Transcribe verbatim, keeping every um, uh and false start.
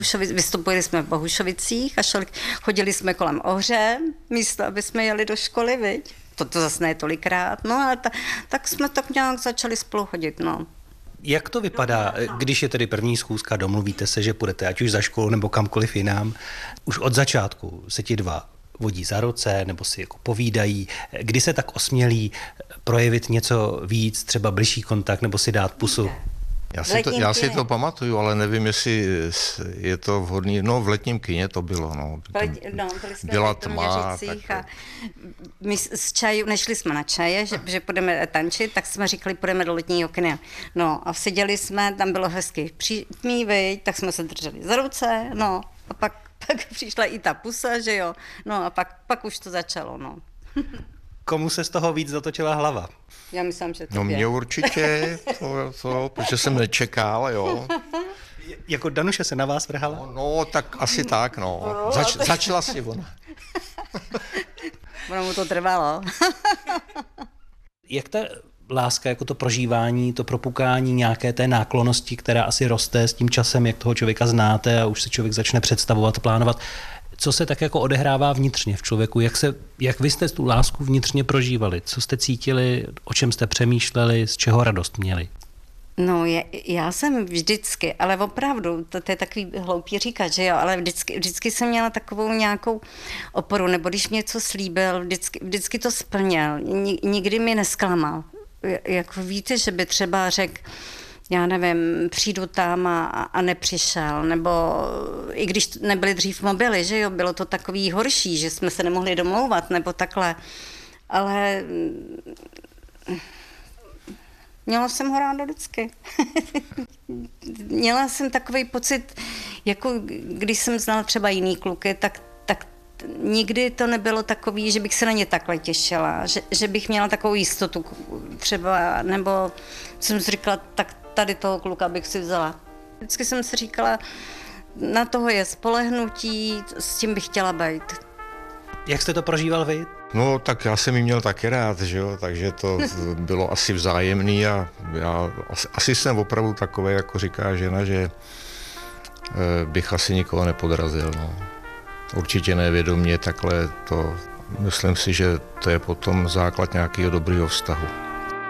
Vystupovali jsme v Bohušovicích a šli, chodili jsme kolem Ohře, místo, aby jsme jeli do školy, viď? To, to zase ne tolikrát, no ale ta, tak jsme tak nějak začali spolu chodit, no. Jak to vypadá, když je tedy první schůzka, domluvíte se, že půjdete ať už za školu nebo kamkoliv jinam? Už od začátku se ti dva vodí za ruce nebo si jako povídají. Kdy se tak osmělí projevit něco víc, třeba bližší kontakt nebo si dát pusu? Já si, to, já si to pamatuju, ale nevím, jestli je to vhodný. No v letním kině to bylo. No, no byli jsme byla v tma. Tak... a my z čaju, nešli jsme na čaje, že, že půjdeme tančit, tak jsme říkali, půjdeme do letního kina. No a seděli jsme, tam bylo hezky přímý, tak jsme se drželi za ruce, no a pak, pak přišla i ta pusa, že jo, no a pak, pak už to začalo, no. Komu se z toho víc zatočila hlava? Já myslím, že to No je. mě určitě, to, to, protože jsem nečekal, jo. Jako Danuše se na vás vrhala? No, no tak asi tak, no. Zač, začala si ona. Ono mu to trvalo. Jak ta láska, jako to prožívání, to propukání nějaké té náklonnosti, která asi roste s tím časem, jak toho člověka znáte a už se člověk začne představovat, plánovat, co se tak jako odehrává vnitřně v člověku, jak, se, jak vy jste tu lásku vnitřně prožívali, co jste cítili, o čem jste přemýšleli, z čeho radost měli? No, já, já jsem vždycky, ale opravdu, to, to je takový hloupý říkat, že jo, ale vždycky, vždycky jsem měla takovou nějakou oporu, nebo když mě něco slíbil, vždycky, vždycky to splnil, nikdy mi nesklamal. Jako víte, že by třeba řekl, já nevím, přijdu tam a, a nepřišel, nebo i když nebyly dřív mobily, že jo, bylo to takový horší, že jsme se nemohli domlouvat, nebo takhle, ale měla jsem ho ráda vždycky. Měla jsem takový pocit, jako když jsem znala třeba jiný kluky, tak, tak nikdy to nebylo takový, že bych se na ně takhle těšila, že, že bych měla takovou jistotu třeba, nebo jsem si říkala, tak tady toho kluka bych si vzala. Vždycky jsem si říkala, na toho je spolehnutí, s tím bych chtěla být. Jak jste to prožíval vy? No tak já jsem ji měl taky rád, že jo, takže to bylo asi vzájemný a já asi, asi jsem opravdu takový, jako říká žena, že bych asi nikoho nepodrazil, no. Určitě nevědomě takhle to, myslím si, že to je potom základ nějakého dobrého vztahu.